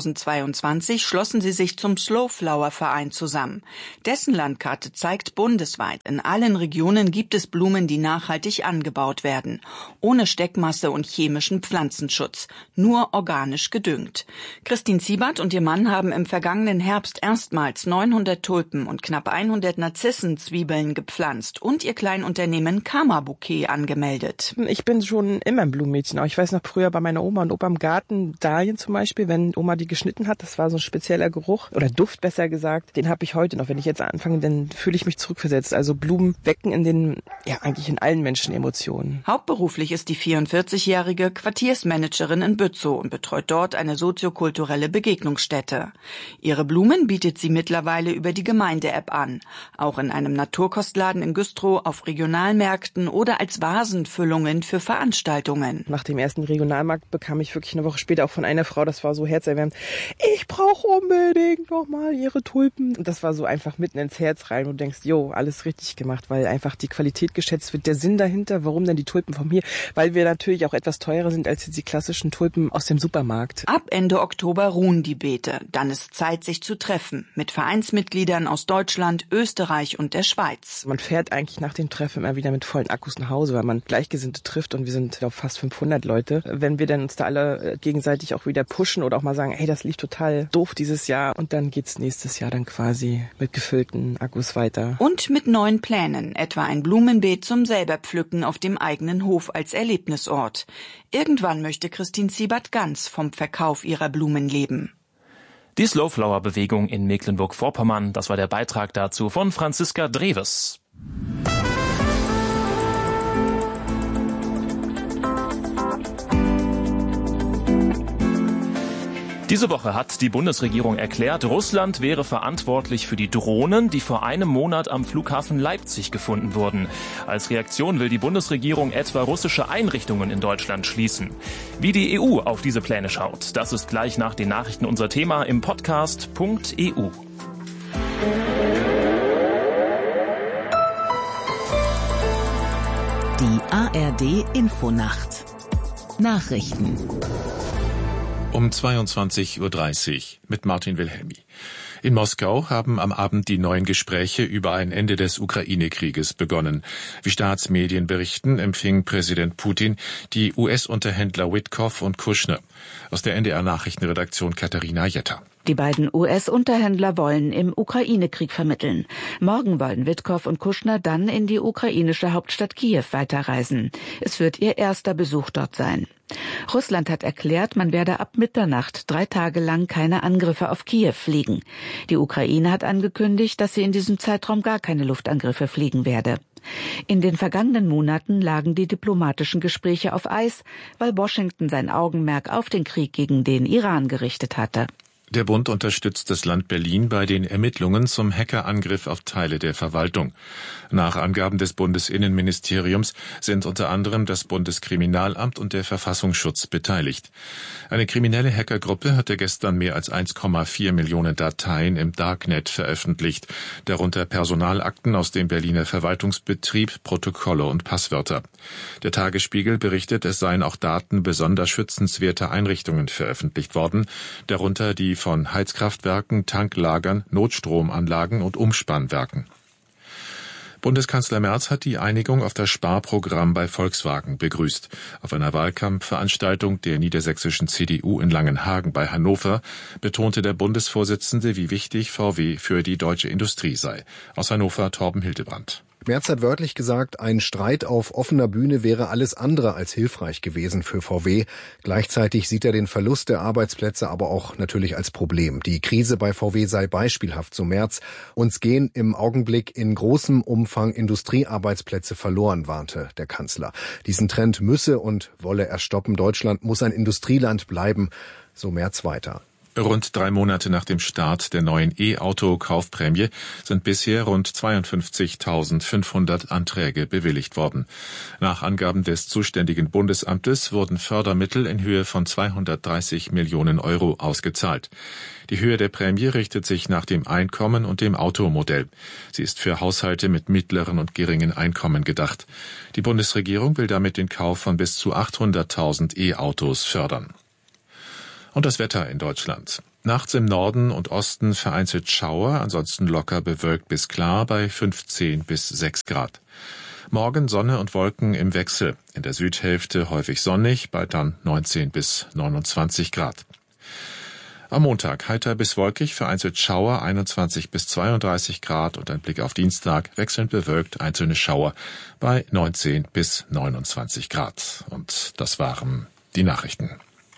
2022 schlossen sie sich zum Slow-Flower-Verein zusammen. Dessen Landkarte zeigt bundesweit, in allen Regionen gibt es Blumen, die nachhaltig angebaut werden. Ohne Steckmasse und chemischen Pflanzenschutz, nur organisch gedüngt. Christine Siebert und ihr Mann haben im vergangenen Herbst erstmals 900 Tulpen und knapp 100 Narzissenzwiebeln gepflanzt und ihr Kleinunternehmen Karma Bouquet angemeldet. Ich bin schon immer ein Blumenmädchen. Auch ich weiß noch früher bei meiner Oma und Opa im Garten, Dahlien zum Beispiel, wenn Oma die geschnitten hat, das war so ein spezieller Geruch oder Duft besser gesagt, den habe ich heute noch. Wenn ich jetzt anfange, dann fühle ich mich zurückversetzt. Also Blumen wecken eigentlich in allen Menschen Emotionen. Hauptberuflich ist die 44-jährige Quartiersmanagerin in Bützow und betreut dort eine soziokulturelle Begegnungsstätte. Ihre Blumen bietet sie mittlerweile über die Gemeinde-App an, auch in einem Naturkostladen in Güstrow, auf Regionalmärkten oder als Vasenfüllungen für Veranstaltungen. Nach dem ersten Regionalmarkt bekam ich wirklich eine Woche später auch von einer Frau, das war so herzerwärmend, ich brauche unbedingt nochmal ihre Tulpen. Und das war so einfach mitten ins Herz rein und du denkst, alles richtig gemacht, weil einfach die Qualität geschätzt wird. Der Sinn dahinter, warum denn die Tulpen von mir? Weil wir natürlich auch etwas teurer sind als die klassischen Tulpen aus dem Supermarkt. Ab Ende Oktober ruhen die Beete. Dann ist Zeit, sich zu treffen. Mit Vereinsmitgliedern aus Deutschland, Österreich und der Schweiz. Man fährt eigentlich nach dem Treffen immer wieder mit vollen Akkus nach Hause, weil man Gleichgesinnte trifft und wir sind, glaube ich, fast 500 Leute. Wenn wir dann uns da alle gegenseitig auch wieder pushen oder auch mal sagen, hey, das lief total doof dieses Jahr und dann geht's nächstes Jahr dann quasi mit gefüllten Akkus weiter. Und mit neuen Plänen, etwa ein Blumenbeet zum Selberpflücken auf dem eigenen Hof als Erlebnisort. Irgendwann möchte Christine Siebert ganz vom Verkauf ihrer Blumen leben. Die Slowflower-Bewegung in Mecklenburg-Vorpommern, das war der Beitrag dazu von Franziska Dreves. Diese Woche hat die Bundesregierung erklärt, Russland wäre verantwortlich für die Drohnen, die vor einem Monat am Flughafen Leipzig gefunden wurden. Als Reaktion will die Bundesregierung etwa russische Einrichtungen in Deutschland schließen. Wie die EU auf diese Pläne schaut, das ist gleich nach den Nachrichten unser Thema im Podcast.eu. Die ARD Infonacht. Nachrichten. Um 22:30 Uhr mit Martin Wilhelmi. In Moskau haben am Abend die neuen Gespräche über ein Ende des Ukraine-Krieges begonnen. Wie Staatsmedien berichten, empfing Präsident Putin die US-Unterhändler Witkoff und Kushner. Aus der NDR-Nachrichtenredaktion Katharina Jetter. Die beiden US-Unterhändler wollen im Ukraine-Krieg vermitteln. Morgen wollen Witkoff und Kushner dann in die ukrainische Hauptstadt Kiew weiterreisen. Es wird ihr erster Besuch dort sein. Russland hat erklärt, man werde ab Mitternacht 3 Tage lang keine Angriffe auf Kiew fliegen. Die Ukraine hat angekündigt, dass sie in diesem Zeitraum gar keine Luftangriffe fliegen werde. In den vergangenen Monaten lagen die diplomatischen Gespräche auf Eis, weil Washington sein Augenmerk auf den Krieg gegen den Iran gerichtet hatte. Der Bund unterstützt das Land Berlin bei den Ermittlungen zum Hackerangriff auf Teile der Verwaltung. Nach Angaben des Bundesinnenministeriums sind unter anderem das Bundeskriminalamt und der Verfassungsschutz beteiligt. Eine kriminelle Hackergruppe hatte gestern mehr als 1,4 Millionen Dateien im Darknet veröffentlicht, darunter Personalakten aus dem Berliner Verwaltungsbetrieb, Protokolle und Passwörter. Der Tagesspiegel berichtet, es seien auch Daten besonders schützenswerter Einrichtungen veröffentlicht worden, darunter die von Heizkraftwerken, Tanklagern, Notstromanlagen und Umspannwerken. Bundeskanzler Merz hat die Einigung auf das Sparprogramm bei Volkswagen begrüßt. Auf einer Wahlkampfveranstaltung der niedersächsischen CDU in Langenhagen bei Hannover betonte der Bundesvorsitzende, wie wichtig VW für die deutsche Industrie sei. Aus Hannover Torben Hildebrand. Merz hat wörtlich gesagt, ein Streit auf offener Bühne wäre alles andere als hilfreich gewesen für VW. Gleichzeitig sieht er den Verlust der Arbeitsplätze aber auch natürlich als Problem. Die Krise bei VW sei beispielhaft, so Merz. Uns gehen im Augenblick in großem Umfang Industriearbeitsplätze verloren, warnte der Kanzler. Diesen Trend müsse und wolle er stoppen. Deutschland muss ein Industrieland bleiben, so Merz weiter. Rund 3 Monate nach dem Start der neuen E-Auto-Kaufprämie sind bisher rund 52.500 Anträge bewilligt worden. Nach Angaben des zuständigen Bundesamtes wurden Fördermittel in Höhe von 230 Millionen Euro ausgezahlt. Die Höhe der Prämie richtet sich nach dem Einkommen und dem Automodell. Sie ist für Haushalte mit mittleren und geringen Einkommen gedacht. Die Bundesregierung will damit den Kauf von bis zu 800.000 E-Autos fördern. Und das Wetter in Deutschland. Nachts im Norden und Osten vereinzelt Schauer, ansonsten locker bewölkt bis klar bei 15 bis 6 Grad. Morgen Sonne und Wolken im Wechsel. In der Südhälfte häufig sonnig, bei dann 19 bis 29 Grad. Am Montag heiter bis wolkig, vereinzelt Schauer 21 bis 32 Grad und ein Blick auf Dienstag wechselnd bewölkt, einzelne Schauer bei 19 bis 29 Grad. Und das waren die Nachrichten.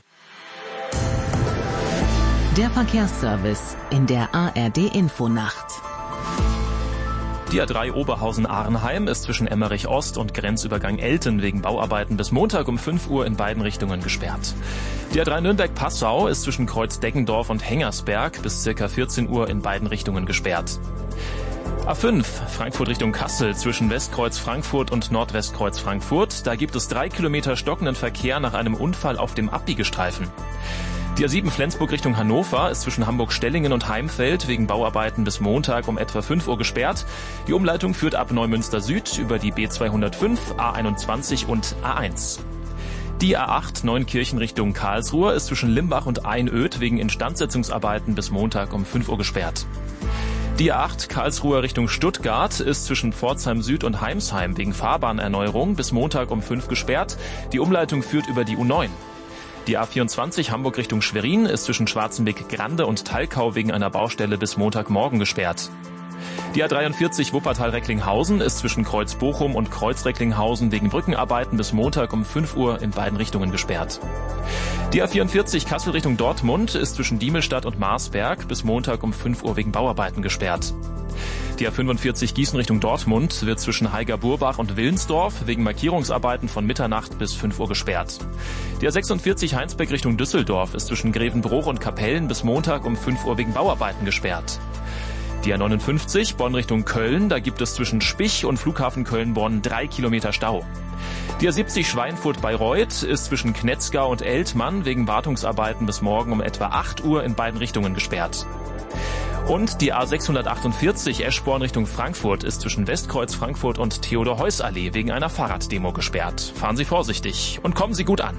Der Verkehrsservice in der ARD Infonacht. Die A3 Oberhausen-Arnheim ist zwischen Emmerich Ost und Grenzübergang Elten wegen Bauarbeiten bis Montag um 5 Uhr in beiden Richtungen gesperrt. Die A3 Nürnberg-Passau ist zwischen Kreuz Deggendorf und Hengersberg bis ca. 14 Uhr in beiden Richtungen gesperrt. A5 Frankfurt Richtung Kassel zwischen Westkreuz Frankfurt und Nordwestkreuz Frankfurt. Da gibt es 3 Kilometer stockenden Verkehr nach einem Unfall auf dem Abbiegestreifen. Die A7 Flensburg Richtung Hannover ist zwischen Hamburg-Stellingen und Heimfeld wegen Bauarbeiten bis Montag um etwa 5 Uhr gesperrt. Die Umleitung führt ab Neumünster Süd über die B205, A21 und A1. Die A8 Neunkirchen Richtung Karlsruhe ist zwischen Limbach und Einöd wegen Instandsetzungsarbeiten bis Montag um 5 Uhr gesperrt. Die A8 Karlsruhe Richtung Stuttgart ist zwischen Pforzheim Süd und Heimsheim wegen Fahrbahnerneuerung bis Montag um 5 gesperrt. Die Umleitung führt über die U9. Die A24 Hamburg Richtung Schwerin ist zwischen Schwarzenbeck-Grande und Talkau wegen einer Baustelle bis Montagmorgen gesperrt. Die A43 Wuppertal-Recklinghausen ist zwischen Kreuz-Bochum und Kreuz-Recklinghausen wegen Brückenarbeiten bis Montag um 5 Uhr in beiden Richtungen gesperrt. Die A44 Kassel Richtung Dortmund ist zwischen Diemelstadt und Marsberg bis Montag um 5 Uhr wegen Bauarbeiten gesperrt. Die A45 Gießen Richtung Dortmund wird zwischen Heiger-Burbach und Willensdorf wegen Markierungsarbeiten von Mitternacht bis 5 Uhr gesperrt. Die A46 Heinsberg Richtung Düsseldorf ist zwischen Grevenbruch und Kapellen bis Montag um 5 Uhr wegen Bauarbeiten gesperrt. Die A59 Bonn Richtung Köln, da gibt es zwischen Spich und Flughafen Köln-Bonn 3 Kilometer Stau. Die A70 Schweinfurt-Bayreuth ist zwischen Knetzgau und Eltmann wegen Wartungsarbeiten bis morgen um etwa 8 Uhr in beiden Richtungen gesperrt. Und die A648 Eschborn Richtung Frankfurt ist zwischen Westkreuz Frankfurt und Theodor-Heuss-Allee wegen einer Fahrraddemo gesperrt. Fahren Sie vorsichtig und kommen Sie gut an.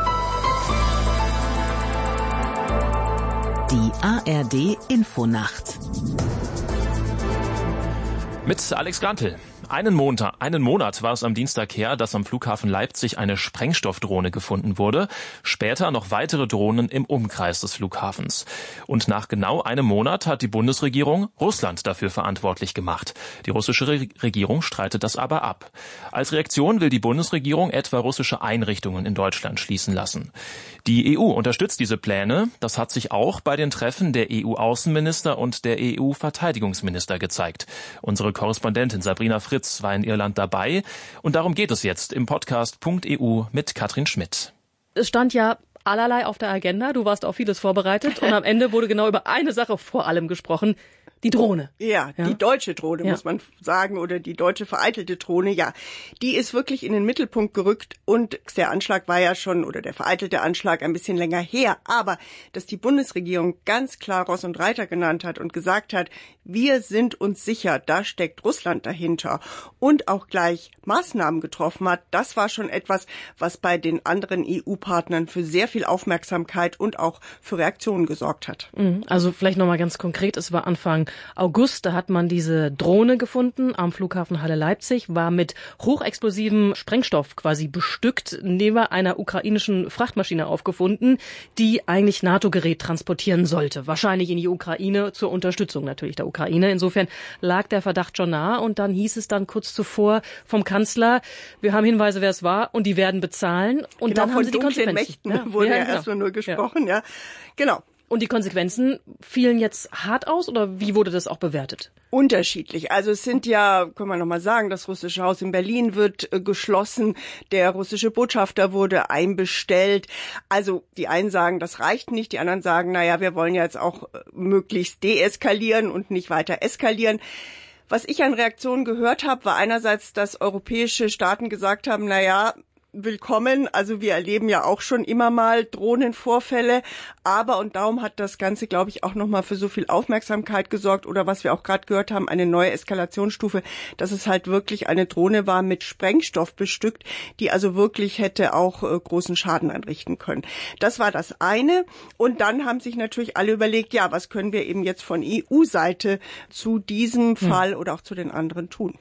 Die ARD Infonacht Mit Alex Grantel. Einen Monat war es am Dienstag her, dass am Flughafen Leipzig eine Sprengstoffdrohne gefunden wurde. Später noch weitere Drohnen im Umkreis des Flughafens. Und nach genau einem Monat hat die Bundesregierung Russland dafür verantwortlich gemacht. Die russische Regierung streitet das aber ab. Als Reaktion will die Bundesregierung etwa russische Einrichtungen in Deutschland schließen lassen. Die EU unterstützt diese Pläne. Das hat sich auch bei den Treffen der EU-Außenminister und der EU-Verteidigungsminister gezeigt. Unsere Korrespondentin Sabrina Fritz war in Irland dabei und darum geht es jetzt im Podcast .eu mit Katrin Schmidt. Es stand ja allerlei auf der Agenda, du warst auf vieles vorbereitet und am Ende wurde genau über eine Sache vor allem gesprochen, die Drohne. Ja, die deutsche Drohne, muss man sagen, oder die deutsche vereitelte Drohne, ja. Die ist wirklich in den Mittelpunkt gerückt und der Anschlag war ja schon, oder der vereitelte Anschlag ein bisschen länger her. Aber, dass die Bundesregierung ganz klar Ross und Reiter genannt hat und gesagt hat, wir sind uns sicher, da steckt Russland dahinter und auch gleich Maßnahmen getroffen hat, das war schon etwas, was bei den anderen EU-Partnern für sehr viel Aufmerksamkeit und auch für Reaktionen gesorgt hat. Also vielleicht nochmal ganz konkret, es war Anfang August, da hat man diese Drohne gefunden am Flughafen Halle-Leipzig, war mit hochexplosivem Sprengstoff quasi bestückt, neben einer ukrainischen Frachtmaschine aufgefunden, die eigentlich NATO-Gerät transportieren sollte. Wahrscheinlich in die Ukraine zur Unterstützung natürlich der Ukraine. Insofern lag der Verdacht schon nahe und dann hieß es dann kurz zuvor vom Kanzler, wir haben Hinweise, wer es war und die werden bezahlen. Und genau, dann haben sie die Konsequenzen. Mächten wurde ja erstmal nur gesprochen, ja. Genau. Und die Konsequenzen fielen jetzt hart aus oder wie wurde das auch bewertet? Unterschiedlich. Also es sind ja, können wir noch mal sagen, das russische Haus in Berlin wird geschlossen, der russische Botschafter wurde einbestellt. Also die einen sagen, das reicht nicht, die anderen sagen, naja, wir wollen ja jetzt auch möglichst deeskalieren und nicht weiter eskalieren. Was ich an Reaktionen gehört habe, war einerseits, dass europäische Staaten gesagt haben, naja, willkommen. Also wir erleben ja auch schon immer mal Drohnenvorfälle, aber und darum hat das Ganze, glaube ich, auch nochmal für so viel Aufmerksamkeit gesorgt oder was wir auch gerade gehört haben, eine neue Eskalationsstufe, dass es halt wirklich eine Drohne war mit Sprengstoff bestückt, die also wirklich hätte auch großen Schaden anrichten können. Das war das eine und dann haben sich natürlich alle überlegt, ja, was können wir eben jetzt von EU-Seite zu diesem Fall oder auch zu den anderen tun.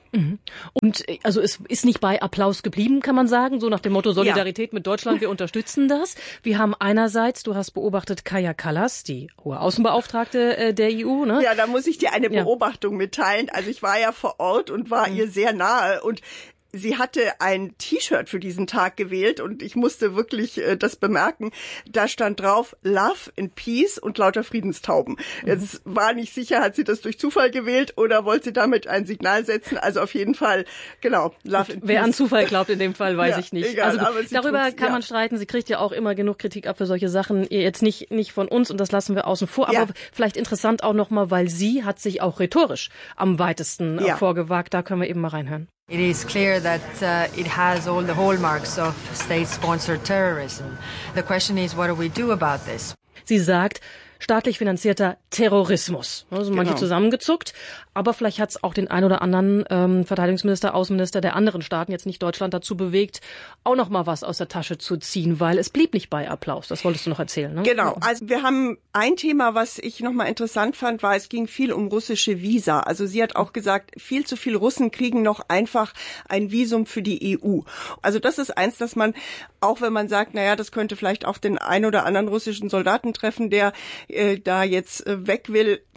Und also es ist nicht bei Applaus geblieben, kann man sagen, so nach dem Motto Solidarität mit Deutschland, wir unterstützen das. Wir haben einerseits, du hast beobachtet, Kaja Kallas, die hohe Außenbeauftragte der EU, ne? Ja, da muss ich dir eine Beobachtung mitteilen. Also ich war ja vor Ort und war ihr sehr nahe und sie hatte ein T-Shirt für diesen Tag gewählt und ich musste wirklich das bemerken. Da stand drauf Love and Peace und lauter Friedenstauben. Jetzt war nicht sicher, hat sie das durch Zufall gewählt oder wollte sie damit ein Signal setzen. Also auf jeden Fall, genau, Love and Peace. Wer an Zufall glaubt in dem Fall, weiß ich nicht. Egal, also darüber kann man streiten. Sie kriegt ja auch immer genug Kritik ab für solche Sachen. Jetzt nicht von uns und das lassen wir außen vor. Aber vielleicht interessant auch nochmal, weil sie hat sich auch rhetorisch am weitesten vorgewagt. Da können wir eben mal reinhören. It is clear that it has all the hallmarks of state-sponsored terrorism. The question is, what do we do about this? Sie sagt, staatlich finanzierter Terrorismus. Also manche zusammengezuckt. Aber vielleicht hat es auch den ein oder anderen Verteidigungsminister, Außenminister der anderen Staaten, jetzt nicht Deutschland, dazu bewegt, auch noch mal was aus der Tasche zu ziehen, weil es blieb nicht bei Applaus. Das wolltest du noch erzählen, ne? Genau. Also wir haben ein Thema, was ich noch mal interessant fand, war, es ging viel um russische Visa. Also sie hat auch gesagt, viel zu viele Russen kriegen noch einfach ein Visum für die EU. Also das ist eins, dass man, auch wenn man sagt, naja, das könnte vielleicht auch den ein oder anderen russischen Soldaten treffen, der da jetzt weg will,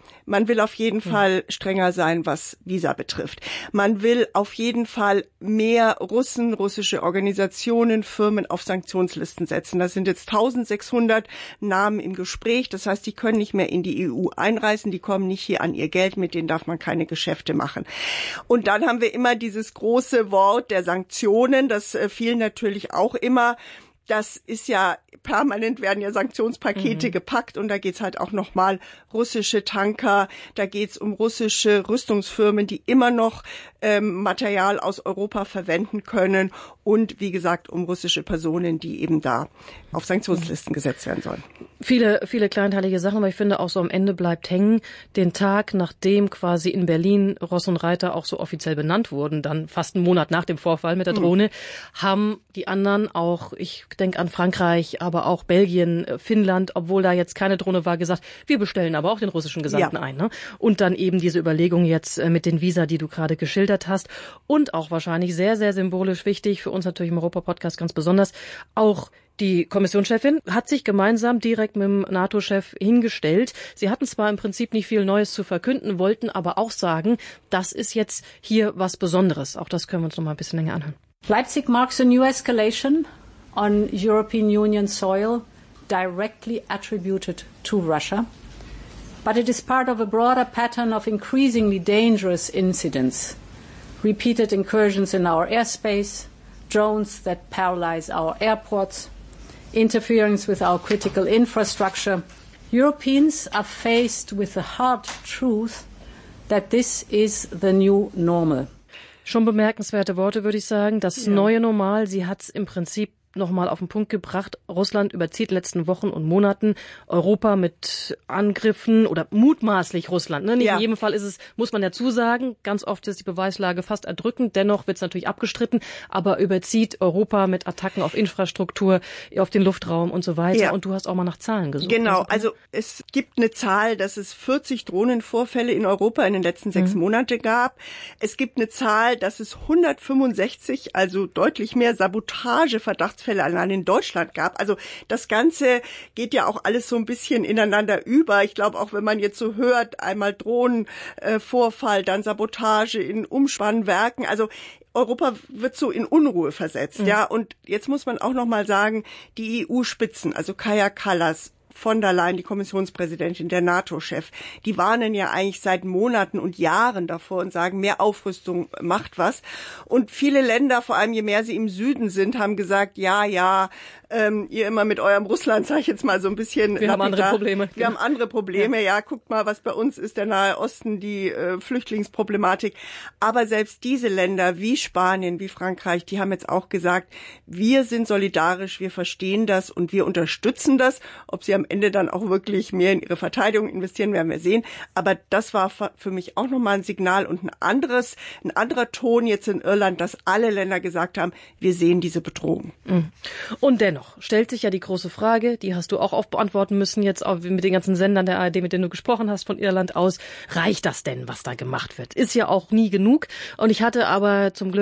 man will auf jeden Fall strenger sein, was Visa betrifft. Man will auf jeden Fall mehr russische Organisationen, Firmen auf Sanktionslisten setzen. Das sind jetzt 1600 Namen im Gespräch. Das heißt, die können nicht mehr in die EU einreisen, die kommen nicht hier an ihr Geld, mit denen darf man keine Geschäfte machen. Und dann haben wir immer dieses große Wort der Sanktionen, das fiel natürlich auch immer. Das ist ja permanent, werden ja Sanktionspakete gepackt und da geht's halt auch nochmal russische Tanker, da geht's um russische Rüstungsfirmen, die immer noch Material aus Europa verwenden können und wie gesagt um russische Personen, die eben da auf Sanktionslisten gesetzt werden sollen. Viele kleinteilige Sachen, aber ich finde auch so am Ende bleibt hängen, den Tag, nachdem quasi in Berlin Ross und Reiter auch so offiziell benannt wurden, dann fast einen Monat nach dem Vorfall mit der Drohne, haben die anderen auch, ich denke an Frankreich, aber auch Belgien, Finnland, obwohl da jetzt keine Drohne war, gesagt, wir bestellen aber auch den russischen Gesandten ein. Ne? Und dann eben diese Überlegung jetzt mit den Visa, die du gerade geschildert hast und auch wahrscheinlich sehr, sehr symbolisch wichtig, für uns natürlich im Europa-Podcast ganz besonders, auch die Kommissionschefin hat sich gemeinsam direkt mit dem NATO-Chef hingestellt. Sie hatten zwar im Prinzip nicht viel Neues zu verkünden, wollten aber auch sagen, das ist jetzt hier was Besonderes. Auch das können wir uns noch mal ein bisschen länger anhören. Leipzig marks a new escalation on European Union soil directly attributed to Russia. But it is part of a broader pattern of increasingly dangerous incidents. Repeated incursions in our airspace, drones that paralyze our airports, interference with our critical infrastructure. Europeans are faced with the hard truth that this is the new normal. Schon bemerkenswerte Worte, würde ich sagen. Das neue Normal, sie hat es im Prinzip nochmal auf den Punkt gebracht. Russland überzieht in den letzten Wochen und Monaten Europa mit Angriffen oder mutmaßlich Russland. Ne? Nicht in jedem Fall ist es, muss man dazu sagen, ganz oft ist die Beweislage fast erdrückend. Dennoch wird es natürlich abgestritten, aber überzieht Europa mit Attacken auf Infrastruktur, auf den Luftraum und so weiter. Ja. Und du hast auch mal nach Zahlen gesucht. Genau, also es gibt eine Zahl, dass es 40 Drohnenvorfälle in Europa in den letzten 6 Monaten gab. Es gibt eine Zahl, dass es 165, also deutlich mehr Sabotageverdachtsfälle allein in Deutschland gab. Also das Ganze geht ja auch alles so ein bisschen ineinander über. Ich glaube, auch wenn man jetzt so hört, einmal Drohnenvorfall, dann Sabotage in Umspannwerken. Also Europa wird so in Unruhe versetzt, ja. Und jetzt muss man auch noch mal sagen, die EU-Spitzen, also Kaja Kallas, von der Leyen, die Kommissionspräsidentin, der NATO-Chef, die warnen ja eigentlich seit Monaten und Jahren davor und sagen, mehr Aufrüstung macht was. Und viele Länder, vor allem je mehr sie im Süden sind, haben gesagt, ja, ihr immer mit eurem Russland, sag ich jetzt mal so ein bisschen. Wir haben andere Probleme. Wir haben andere Probleme, ja, guckt mal, was bei uns ist, der Nahe Osten, die Flüchtlingsproblematik. Aber selbst diese Länder wie Spanien, wie Frankreich, die haben jetzt auch gesagt, wir sind solidarisch, wir verstehen das und wir unterstützen das. Ob sie am Ende dann auch wirklich mehr in ihre Verteidigung investieren, werden wir sehen. Aber das war für mich auch nochmal ein Signal und ein anderer Ton jetzt in Irland, dass alle Länder gesagt haben, wir sehen diese Bedrohung. Und dennoch stellt sich ja die große Frage, die hast du auch beantworten müssen jetzt auch mit den ganzen Sendern der ARD, mit denen du gesprochen hast, von Irland aus. Reicht das denn, was da gemacht wird? Ist ja auch nie genug. Und ich hatte aber zum Glück